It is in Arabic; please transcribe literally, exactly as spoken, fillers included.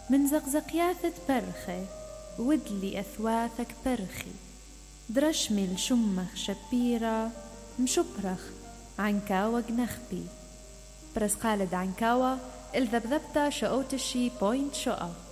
من زقزقياثة برخي ودلي أثواثك برخي درشمي الشمخ شبيرة مشبرخ عنكاوة جنخبي برس قالد عنكاوة الذبذبتا شقوتشي بوينت شقا.